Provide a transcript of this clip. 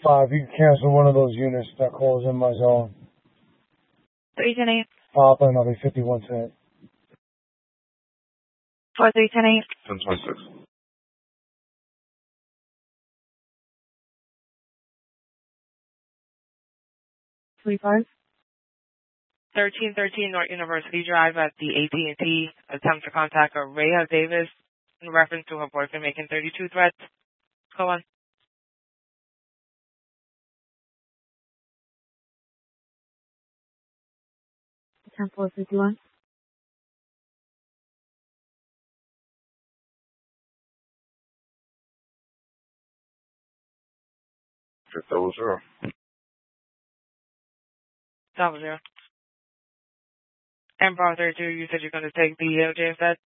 If you can cancel one of those units that calls in my zone. 310-8. Papa, and I'll be 51 cent. 4310-8. 1026. 35. 1313 North University Drive at the AT&T. Attempt to contact Rhea Davis in reference to her boyfriend making 32 threats. Go on. Attempt 451. Double zero. 00. And Bravo 32, you said you're going to take the AOJ instead?